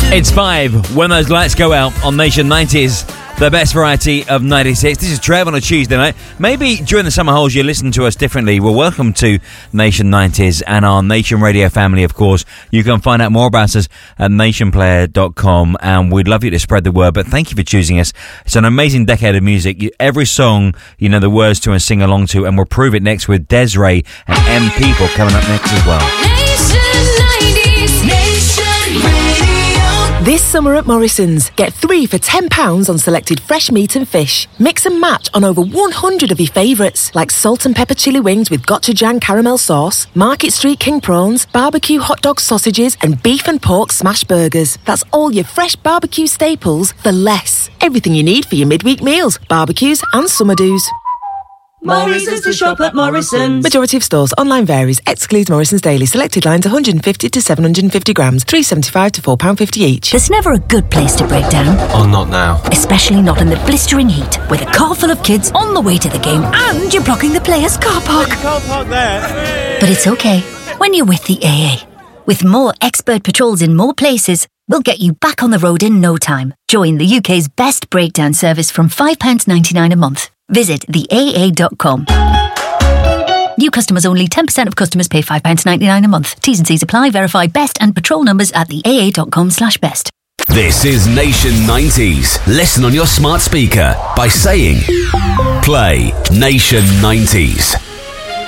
It's 5 when those lights go out on Nation 90s, the best variety of 96. This is Trev on a Tuesday night. Maybe during the summer holes you listen to us differently. Well, welcome to Nation 90s and our Nation Radio family, of course. You can find out more about us at nationplayer.com, and we'd love you to spread the word, but thank you for choosing us. It's an amazing decade of music. Every song you know the words to and sing along to, and we'll prove it next with Des'ree and M People coming up next as well. Nation 90s, Nation Radio. This summer at Morrison's, get 3 for £10 on selected fresh meat and fish. Mix and match on over 100 of your favourites, like salt and pepper chili wings with gochujang caramel sauce, Market Street king prawns, barbecue hot dog sausages, and beef and pork smash burgers. That's all your fresh barbecue staples for less. Everything you need for your midweek meals, barbecues and summer do's. Morrison's to shop at Morrison's. Majority of stores. Online varies. Excludes Morrison's Daily. Selected lines 150 to 750 grams. £3.75 to £4.50 each. There's never a good place to break down. Oh, not now. Especially not in the blistering heat, with a car full of kids on the way to the game and you're blocking the players' car park. You can't park there. But it's okay when you're with the AA. With more expert patrols in more places, we'll get you back on the road in no time. Join the UK's best breakdown service from £5.99 a month. Visit theaa.com. New customers only. 10% of customers pay £5.99 a month. T's and C's apply. Verify best and patrol numbers at theaa.com/best. This is Nation 90s. Listen on your smart speaker by saying, play Nation 90s.